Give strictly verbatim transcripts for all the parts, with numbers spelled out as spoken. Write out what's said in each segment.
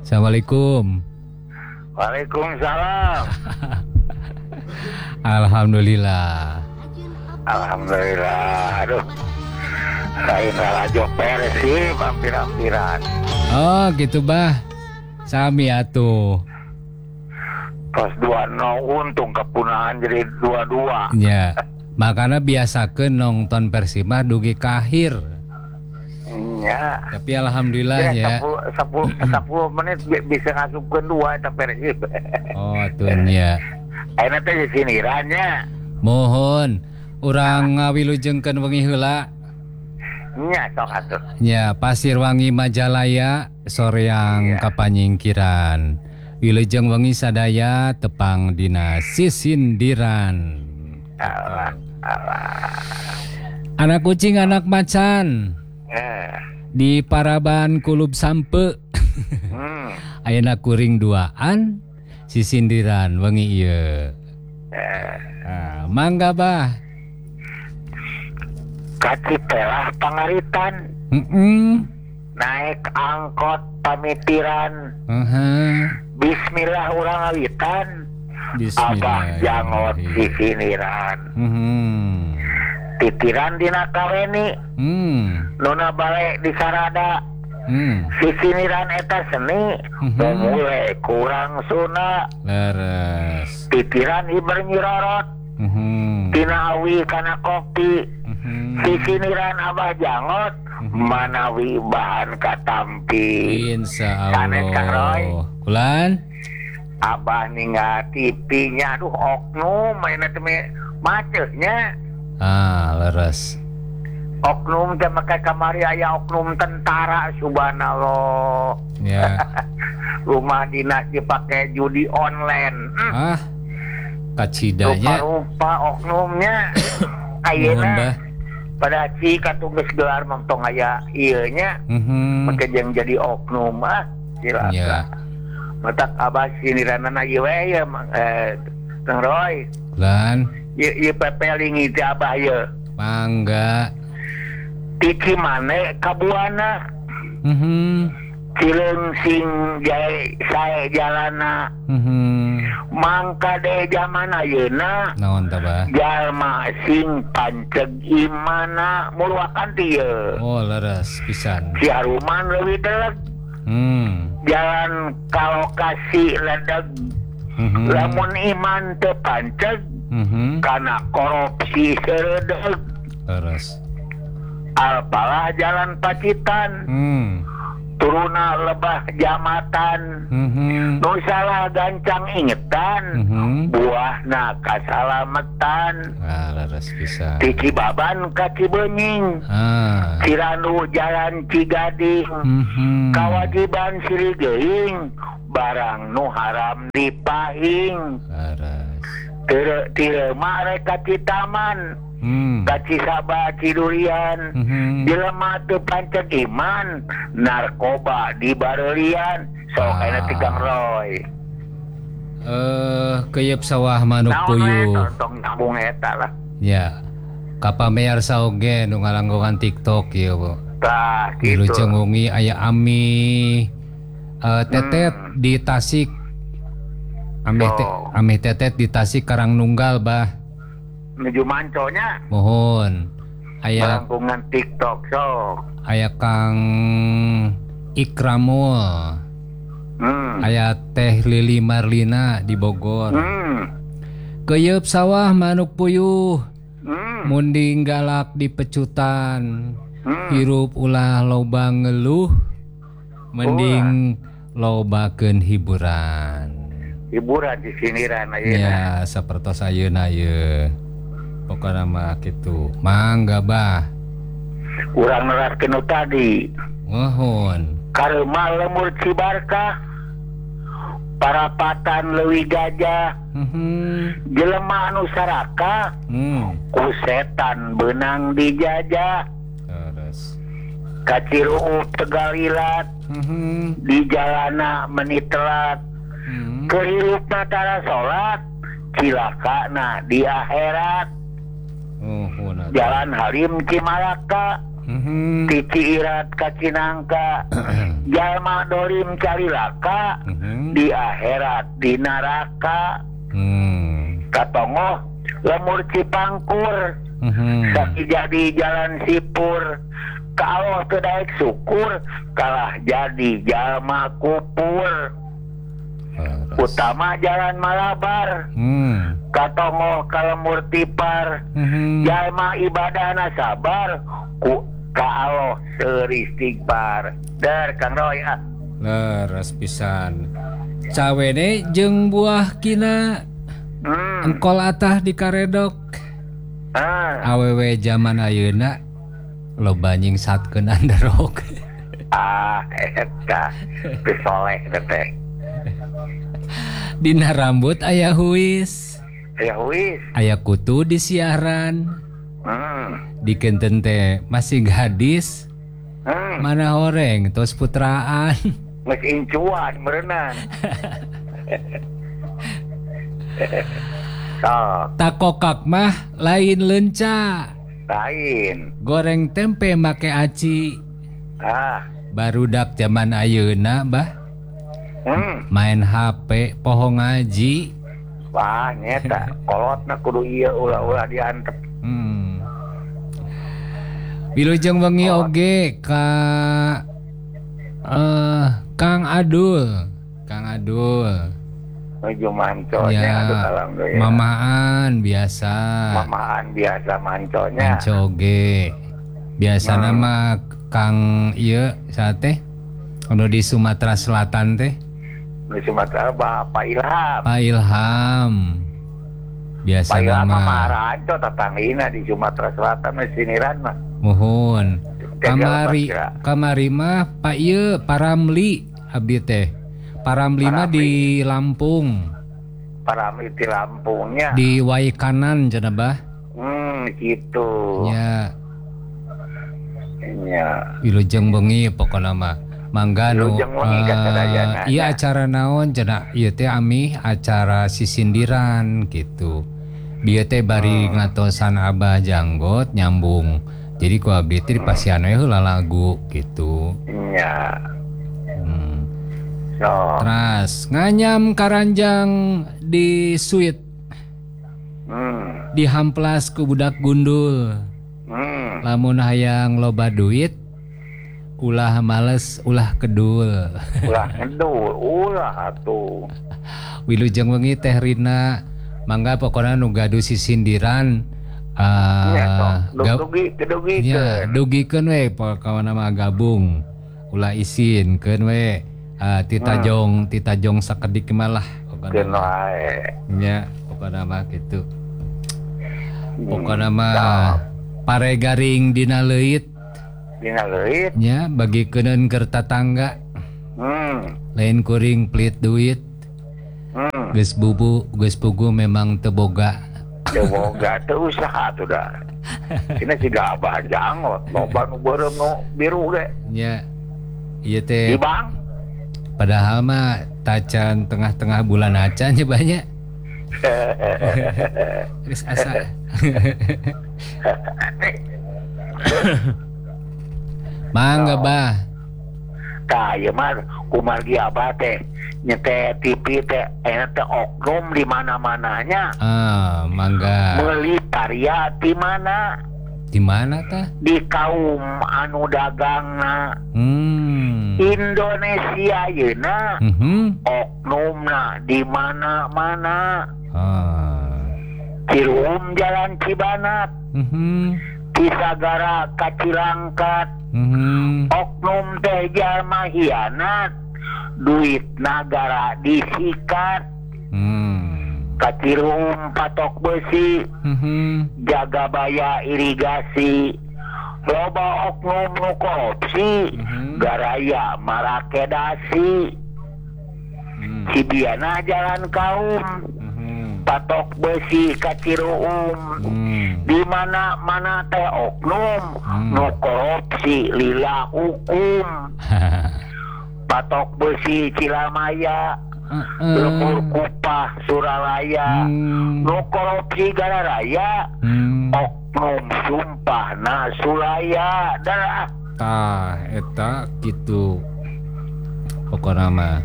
Assalamualaikum. Waalaikumsalam. Alhamdulillah. Alhamdulillah. Aduh, lain rajo peres sih, mampir-ampiran. Oh gitu bah. Sami atuh. Pas dua no untung kepunahan jadi dua-dua. Ya, makanya biasakeun nonton Persima dugi kahir. Ya. Tapi alhamdulillah ya. sepuluh menit bisa ngasupkeun dua eta Persib. Oh, tuan ya. Ayeuna teh sinirannya. Mohon urang ngawilujengkeun wengi heula. Nya sok atuh. Ya, Pasir Wangi Majalaya soreang ya. Kapanyingkiran. Wilujeng wengi sadaya tepang dina sisindiran. Allah, Allah. Anak kucing anak macan. Eh. Di Paraban Kulub Sampe. Hmm. Ayeuna kuring duaan sisindiran wengi ieu. Eh. Nah, mangga bah. Kacitelah pangaritan. Heeh. Naik angkot pamitiran. Aha. Bismillah urang awitan. Bismillah. Abah jangot sisiniran. Hmm. Titiran dina kaweni. Hmm. Nona balik di Sarada. Hmm. Sisiniran eta seni. Mhm. Mulai kurang suna. Leres. Titiran iber nyirorot. Mhm. Tina awi kana kopi. Mhm. Sisiniran abah jangot. Manawi bahan katampi. Insya Sanes Kang Roy. Allah. Kulan. Abah ninggal T V-nya. Aduh oknum mainnya teme macetnya. Ah, leres. Oknum teh make kamari aya oknum tentara subhanallah. Ya. Rumah dinas dipake judi online. Hmm. Ah. Kacidanya. Rupa-rupa oknumnya. Mohon Ayeuna bah. pada si katugas gelar mentong aya ieu nya. Mhm. Make jeung jadi oknum ah. Silakan. Ya. Matak abah siniranana ieu we ya eh Kang Roy. Kulan. Ieu ieu pepeling teh abah ieu. Mangga. Ti Cimane kabuana. Mhm. Cileung sing jae sae jalana. Mhm. Mangka de zaman ayeuna Naon tah bah? jalma sing panceg imana muluakan ti ieu. Oh, leres pisan. Si haruman leuwih deleg. Hmm. Jalan ka lokasi ledeg. Mhm. Lamun iman teu panceg Mhm. kana korupsi seredeg. Leres. Alpalah jalan Pacitan. Hmm. Turuna lebah jamatan. Mhm. Nu salah gancang ingetan. Mhm. Buahna kasalametan. Ah, leres pisan. Ti Cibaban ka Cibenying. Ah. Cirandu jalan Cigading. Mhm. Kawajiban sirigeuing. Barang nu haram dipahing. Leres. Tere tire mare ka Citaman. Hmm. Ka Cisaba Cidurian. Mhm. Jelema teu panceg iman, narkoba di bareulian. Sok Ah. aya ti Kang Roy. Eh, keyep sawah manuk Naon we puyuh. tong nyambung eta lah. Ya. Kapamear saoge nu ngalanggongan TikTok ieu, Bu. Tah Kilu gitu. cengungi aya Ami eh, Tetet Hmm. di Tasik. Ami te, Oh. Ami Tetet di Tasik Karangnunggal, bah. Menuju manconya Mohon. Aya melangkungan TikTok sok. aya Kang Ikramul. Hmm. Aya Teh Lili Marlina di Bogor. Hmm. Keyeup sawah manuk puyuh. Hmm. Munding galak di pecutan. Hmm. Hirup ulah loba ngeluh. Mending lobakeun hiburan. Hiburan di siniran ayeuna. Ya, sapertos ayeuna ieu. Pokona mah kitu. Mangga bah. Urang neraskeun nu tadi. Mohon. Karema lemur Cibarkah. Parapatan leuwih gajah. Mhm. Jelema anu saraka. Hmm. Ku setan beunang dijajah. Terus. Kaciruuh Tegalilat. Mhm. Di jalana menit telat. Hmm. Kehirupna tara salat. Cilakana di akhirat. Oh, huna. Jalan Halim Cimalaka. Mhm. ti Ciirat ka Cinangka jalma dolim calilaka Mhm. di akhirat di neraka Hmm. katongo lemur Cipangkur Mhm. sakit jadi jalan sipur kalau teu daek syukur kalah jadi jalma kupur Leres. utama jalan Malabar Hmm. katongo kalemur tipar Mhm. jalma ibadahna sabar ku ka Allah seueur istighfar dar Kang Roy ah. Leres pisan. Cawene jeung buah kina hmm. engkol atah di karedok. ah. Awewe zaman ayeuna loba nyingsatkeun underdog. ah eta pisoleh teh Dina rambut aya huis, ya wis aya kutu di siaran. hmm. Dikenten teh masih gadis, hmm. mana horeng tos putraan. Mas incuan berenang. Oh, Takokak mah lain lenca. lain. Goreng tempe make aci. Ah, Barudak zaman ayeuna bah hmm. main H P poho ngaji. Wah, nyeta. Kolotna kudu ieu ulah-ulah diantep. Hmm. Wilujeng wengi Oh. oge ka eh Kang Adul, Kang Adul. Menuju manconya atuh Ya, alhamdulillah. mamaan biasa. Mamaan biasa manconya. Manco oge. Biasa Hmm. nama Kang ieu sate anu di Sumatera Selatan teh Di Sumatera Bapak Ilham. Pak Ilham. Biasa Pak Ilham mah nama Maranco tatanggina di Sumatera Selatan mah siniran mah. muhun. Kamari Kira. kamari mah Pak ieu Paramli abdi teh. Paramli mah di Lampung, Para miti Lampungnya. di Waikanan cenah bah. Hmm, gitu. Nya Ya. wilujeng bengi pokona mah. Mangga nu Wilujeng wengi ka sadayana. iya acara naon cenah ieu teh ami acara sisindiran gitu. Bieu teh bari Hmm. ngatosan Abah Janggot nyambung. Jadi ku abdi teh dipasian we heula lagu gitu. Ya. Hmm. So. Teras nganyam karanjang di suite Hmm. dihamplas ku budak gundul. Hmm. Lamun hayang loba duit ulah males ulah kedul. Ulah ngedul, ulah atuh. Wilujeng wengi teh Rina mangga pokona nu gaduh sisindiran uh, Ya, so. ga- Dugi, kedugi ya, ke. dugikeun we pokona mah gabung ulah isinkeun we uh, tita Hmm. jong tita jong sakedik malah pokona Keun mah. wae. Nya pokona mah kitu. Hmm. Pokona mah Nah, pare garing dina leuit dina leuit. nya bagikeun keur tatangga Hmm. lain kuring pelit duit Hmm. geus bubu geus pugu memang teu boga. Teu boga teu usaha tuh dah. Ini siga Abah Janggot, loba nu beureum nu biru ge. Nya ieu Di teh Bang. padahal mah tacan tengah-tengah bulan acan nya banyak. Geus asa. Mangga bah. Tah ieu mah kumargi Abah teh nyete T V teh eta teh oknum di mana-mananya. Ah, mangga. Meuli karya di mana? Di mana tah? Di kaum anu dagangna Hmm. Indonesia yeuna Mhm. oknumna di mana-mana. Ah. Cirum Jalan Cibanat, Mhm. Cisagara Kacilangkat, Mhm. oknum teh jalma hianat, duit negara disikat, Hmm. Kacirum patok besi, Mhm. jaga baya irigasi, loba oknum nu korupsi, Mhm. garaya marakedasi, Hmm. Cibiana jalan kaum, Mhm. patok besi kaciruum, Hmm. di mana mana teh oknum Hmm. nu korupsi lila hukum, patok besi Cilamaya, lemur kupah Suralaya, Hmm. nu korupsi gara raya, Hmm. ok oknum sumpah na sulaya dah. Tah eta gitu pokona mah.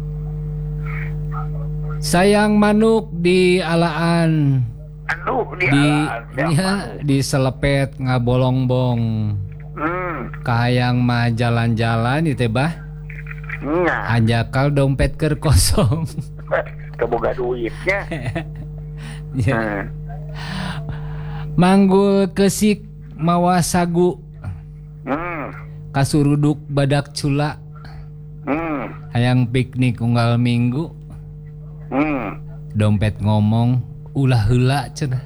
Sayang manuk di alaan Aduh di di nya diselepet ngabolong-bong. Hmm. Kahayang mah jalan-jalan itu bah. Nah, Anjakal dompet keur kosong. keboga duitnya. Ya. Hmm. Manggul kesik mawa sagu Hmm. kasuruduk badak cula. Hmm. Hayang piknik unggal minggu. Hmm. Dompet ngomong ulah heula cenah.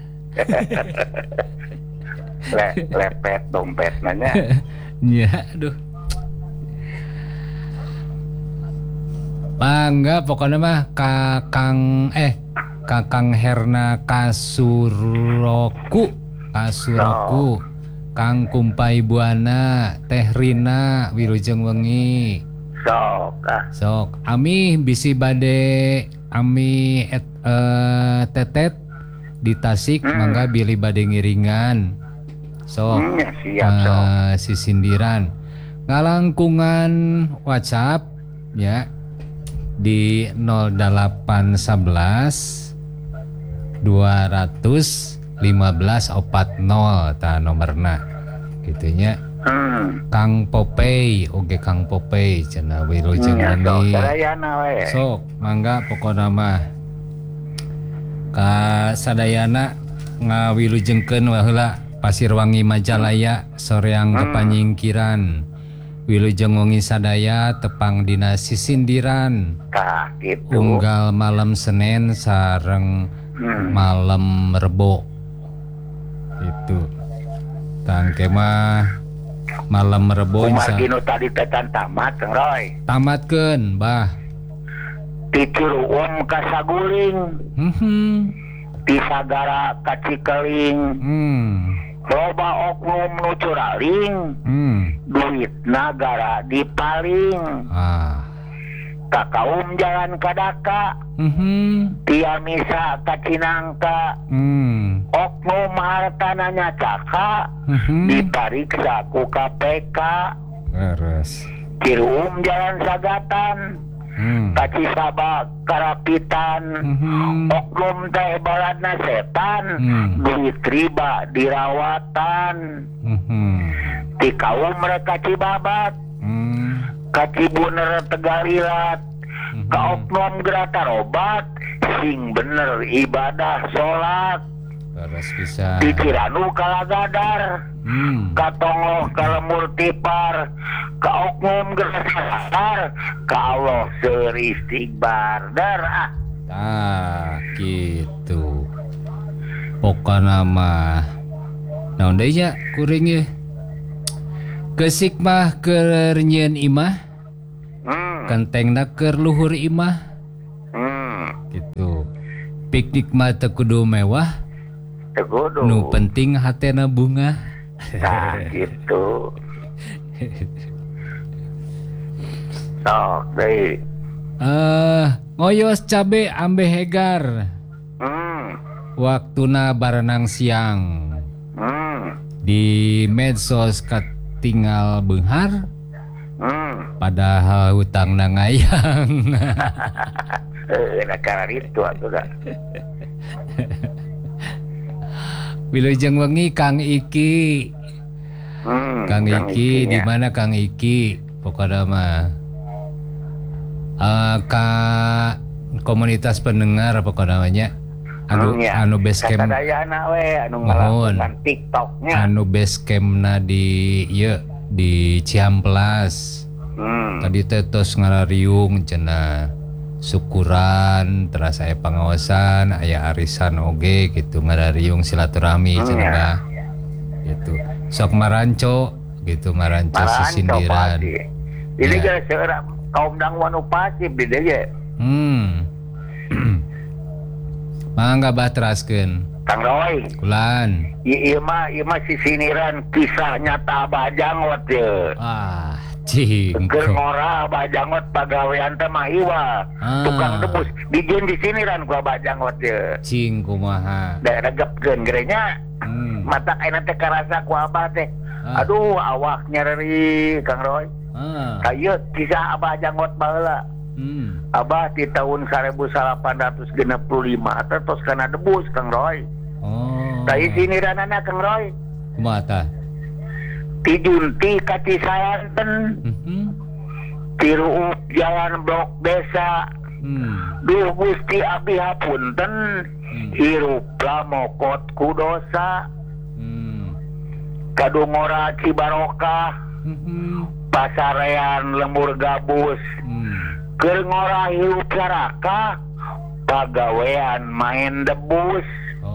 Le, lepet dompet nanya. Ya aduh. Mangga pokoknya mah Kakang eh Kakang Herna Kasuroku Kasuroku No. Kang Kumpai Buana Teh Rina Wilujeng Wengi Sok ah. sok ami bisi bade ami et, eh, tetet di Tasik Hmm. mangga bilih bade ngiringan sok Hmm, ya, siap sok. eh, sisindiran ngalangkungan WhatsApp ya di nol delapan sebelas dua lima belas opat nol ta nomorna gitunya. Hmm. Kang Popey oge Kang Popey cenah Wilujeng Ya, sok Wengi sadayana we. sok mangga pokona mah ka sadayana ngawilujengkeun waheula Pasir Wangi Majalaya soreang Hmm. kepanyingkiran Wilujeng Wengi sadaya tepang dina sisindiran Tah gitu. unggal malam Senin sareng Hmm. malam Rebo itu tangke mah malam Rebo Umar insya Gino tadi tetan tamat Kang Roy. tamatkeun bah. Di Ciruum ka Saguling, Hmm. di Sagara ka Cikeling, Hmm. loba oknum nu curaling, Hmm. duit nagara dipaling. Ah. Ka kaum jalan kadaka, Hmm. tia misa ka Cinangka, Hmm. oknum hartananya caka, Hmm. dipariksa ku K P K. Terus. Ciruum jalan Sagatan, Hmm. ka Cisaba Karapitan, Hmm. oknum teh baladna setan, Hmm. duit riba dirawatan. Hmm. Di kaum mereka Cibabat, Hmm. ka Cibuner Tegarilat, ka Hmm. oknum gerata robat, sing bener ibadah sholat. Terus bisa. Di Ciranu Kalagadar, Hmm. ka Tongloh Kalemur Tipar, ka oknum gerata sadar, ka Allah seristighbar. Dar ah. Tah gitu. Pokona mah naon deui nya kuring ye. Kesik mah keur nyieun imah, Hmm. kentengna keur luhur imah Hmm. gitu. Piknik mah teu kudu mewah, Tegudu. nu penting hatena bunga. Nah gitu. Sok deh. Eh, ngoyos cabe ambe hegar. Hmm. Waktuna barenang siang. Hmm. Di medsos katinggal beunghar, Hmm. padahal hutang ngayang. Eh, negara itu atuh dah. Wilujeng Wengi Kang Iki. Hmm. Kang Iki di Ikinya. mana Kang Iki? Pokoknya mah eh, ka komunitas pendengar pokoknya namanya anu Hmm, ya. anu base camp Kasadayana we anu Mohon. ngalakukan TikToknya. anu base campna di ieu di Ciamplas. Hmm. Tadi teh tos ngarariung cenah syukuran terus aya pangaosan aya arisan oge gitu ngarariung silaturahmi Hmm, cenah ya. bah. Gitu. Sok maranco gitu maranco Maranco sisindiran. pasti. Jadi Ya. geus seurang kaum dangwan nu pasif di dieu ge. Hmm. Mangga bah teraskeun. Kang Roy, Kulan. ieu mah ieu mah sisiniran kisah nyata Abah Jangot ye. Ah, Cing. Keur ngora Abah Janggot pagawean teh mah iwa. Ah. Tukang debus dijieun di sini ran ku Abah Janggot ye. Cing kumaha. Da regepkeun gerenya. Hmm. Mata ayeuna teh karasa ku Abah teh. Ah. Aduh awak nyeri Kang Roy. Ah. Kayu kisah Abah Janggot baheula. Hmm. Abah di tahun seribu delapan ratus enam puluh lima terus kana debus Kang Roy. Oh. Da sini ranana Kang Roy. Kumaha tah? Ti Junti ka Cisayanten. Mhm. Ti Ruup Jalan Blok Desa. Hmm. Duh Gusti Abi hapunten. Hmm. Hirup lamokot ku dosa. Hmm. Kadungora Cibarokah. Mhm. Pasarean Lembur Gabus. Hmm. Keur ngora hirup saraka. Pagawean main debus.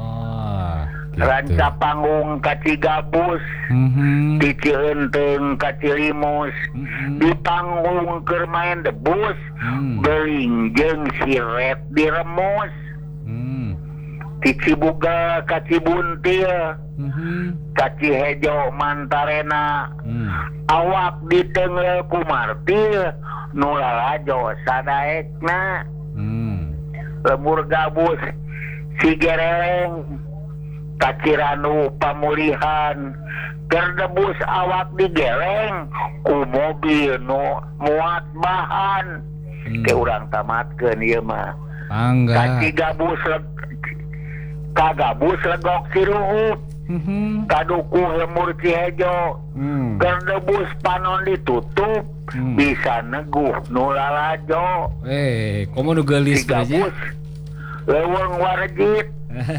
Oh. Gitu. Ranca panggung ka Cigabus. Mhm. Di Cienteng ka Cilimus. Mhm. Di panggung keur main debus. Hmm. Beuing jeung siret diremus. Hmm. Di Cibuga ka Cibuntil. Mhm. Ka Cihejo Mantarena. Hmm. Awak ditenggel ku martil. Nu lalajo sadaekna. Hmm. Lembur Gabus Sigereleng ka Ciranu Pamulihan. Keur debus awak digeleng ku mobil nu muat bahan. Hmm. Ke urang tamatkeun ieu mah. Angga. Ka Cigabus leg- ka Gabus legok Ciruhut. Mhm. Kadukuh Lemur Cihejo. Hmm. Keur debus panon ditutup. Hmm. Bisa neguh nu lalajo. Eh, komo nu geulis aja. Cigabus leuweung Warjit.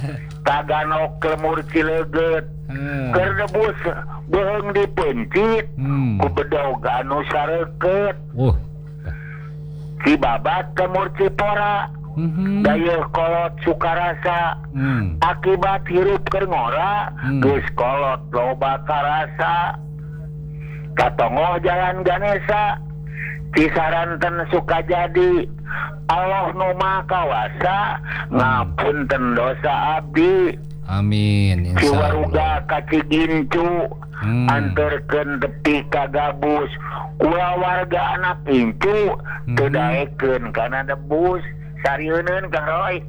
Taganok Lemur Cileget. Keur debus beuheung dipencit. Hmm. Ku bedog anu sareukeut. Oh. Cibabat Lemur Cipora. Mhm. Dayeuh kolot Sukarasa. Hmm. Akibat hirup keur ngora. Hmm. Geus kolot loba karasa. Katongoh Jalan Ganesa. Cisaranten Sukajadi. Allah nu Maha Kawasa. Ngapunten dosa abdi. Amin. Insyaallah. Ciwaruga ka Cigincu. Hmm. Anterkeun tepi ka Gabus. Kula warga anak incu. Hmm. Teu daekeun kana debus. Sarieun Kang Roy.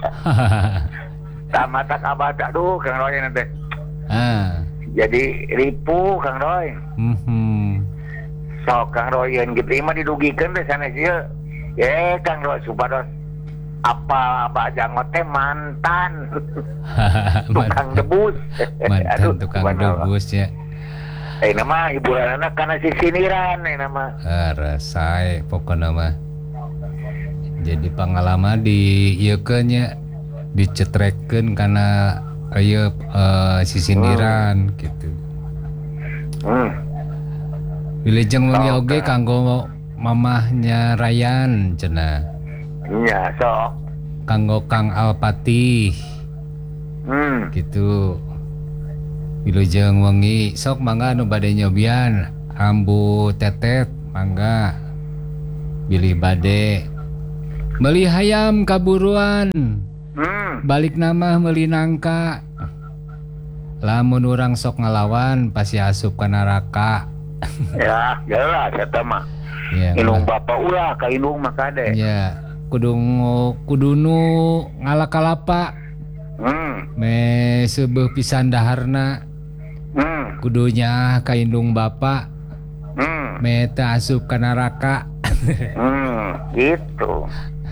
Tamatak abad aduh Kang Roy nanti. Ah. Jadi ripu Kang Roy. Mhm. Sok Kang Roy yang gitu mah didugikeun teh sanes ieu. Eh Kang Roy supados apa Abah Janggot teh mantan tukang debus. Mantan tukang subhanallah. debus ya. Eh nama hiburanna kana sisiniran eh nama. Ah, rasae pokona mah. Jadi pengalaman di ieu nya dicetrekeun kana aya uh, sisindiran gitu. Hmm. Wilujeng wengi Oh, oge kan. kanggo mamahnya Rayan cenah. Nya sok. Kanggo Kang Alpati Hmm. gitu. Wilujeng wengi sok mangga anu bade nyobian ambu tetet mangga bilih bade meuli hayam kaburuan Hmm. balik nama meuli nangka lamun urang sok ngalawan pasti asup ka neraka. Ya, jelas eta mah. Ya, Indung bapak ulah ka indung mah kade. ya kudu kudunu ngalakalapa Hmm. me seubeuh pisan daharna Hmm. kudunya ka indung bapa Hmm. me teu asup ka neraka. Hmm. Gitu.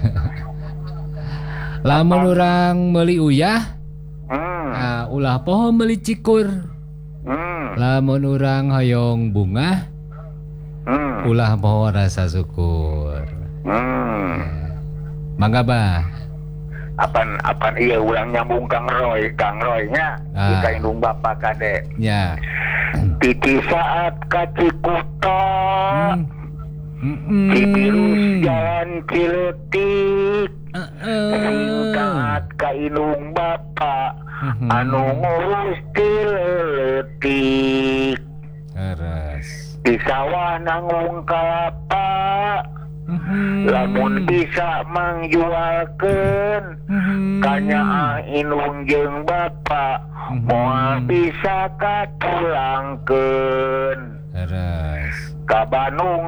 Lamun urang meuli uyah Hmm. ah, ulah poho meuli cikur. Hmm. Lamun urang hoyong bunga Hmm. ulah poho rasa syukur. Hmm. Mangga bah. Apan apan iya ulang nyambung Kang Roy, Kang Roy nya Ah. ka indung bapak kade. Ya. Titi saat ka Cikuta. Hmm. Mm-mm. Cibirus Jalan Ciletik. Heeh. Singkat ka indung bapak. Mhm. Anu ngurus Ciletik. Teres. Di sawah nanggung kalapa. Mhm. Lamun bisa mangjualkeun. Mhm. Kanya indung jeung bapak. Mhm. Moal bisa katulangkeun. Teres. Ka Bandung